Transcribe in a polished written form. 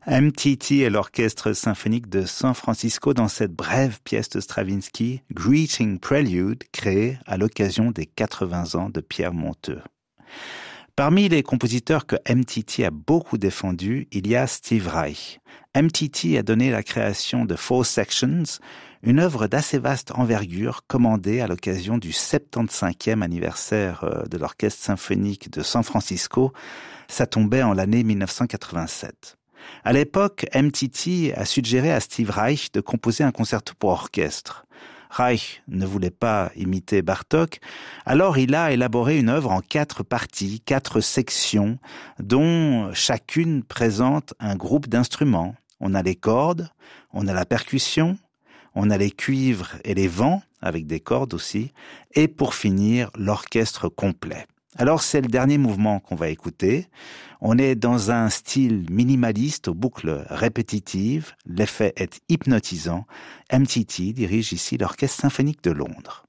MTT et l'Orchestre symphonique de San Francisco dans cette brève pièce de Stravinsky, Greeting Prelude, créée à l'occasion des 80 ans de Pierre Monteux. Parmi les compositeurs que MTT a beaucoup défendus, il y a Steve Reich. MTT a donné la création de Four Sections, une œuvre d'assez vaste envergure commandée à l'occasion du 75e anniversaire de l'Orchestre symphonique de San Francisco. Ça tombait en l'année 1987. À l'époque, MTT a suggéré à Steve Reich de composer un concerto pour orchestre. Reich ne voulait pas imiter Bartók, alors il a élaboré une œuvre en 4 parties, 4 sections, dont chacune présente un groupe d'instruments. On a les cordes, on a la percussion, on a les cuivres et les vents, avec des cordes aussi, et pour finir, l'orchestre complet. Alors c'est le dernier mouvement qu'on va écouter. On est dans un style minimaliste aux boucles répétitives. L'effet est hypnotisant. MTT dirige ici l'Orchestre symphonique de Londres.